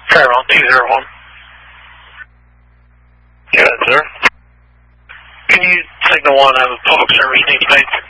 Paramount 201. Good, sir. Can you signal one have a public service needs made?